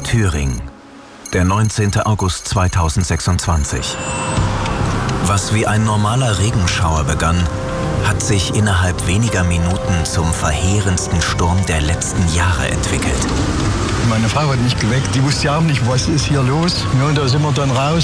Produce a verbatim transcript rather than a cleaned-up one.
Thüringen, der neunzehnte August zweitausendsechsundzwanzig. Was wie ein normaler Regenschauer begann, hat sich innerhalb weniger Minuten zum verheerendsten Sturm der letzten Jahre entwickelt. Meine Frau hat mich geweckt, die wusste ja auch nicht, was ist hier los. Ja, und da sind wir dann raus.